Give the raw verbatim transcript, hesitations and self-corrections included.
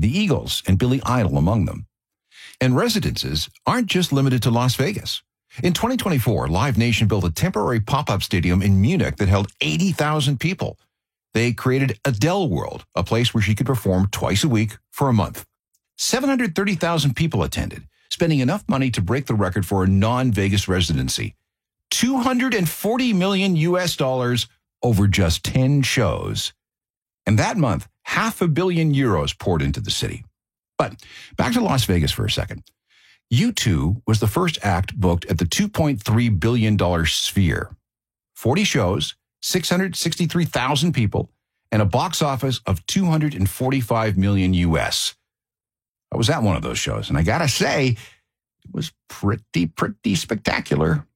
the Eagles and Billy Idol among them. And residences aren't just limited to Las Vegas. In twenty twenty-four, Live Nation built a temporary pop-up stadium in Munich that held eighty thousand people. They created Adele World, a place where she could perform twice a week for a month. seven hundred thirty thousand people attended, spending enough money to break the record for a non-Vegas residency. two hundred forty million U S dollars over just ten shows. And that month, half a billion euros poured into the city. But back to Las Vegas for a second. U two was the first act booked at the two point three billion dollars Sphere. forty shows, six hundred sixty-three thousand people, and a box office of two hundred forty-five million U S. I was at one of those shows, and I gotta say, it was pretty, pretty spectacular.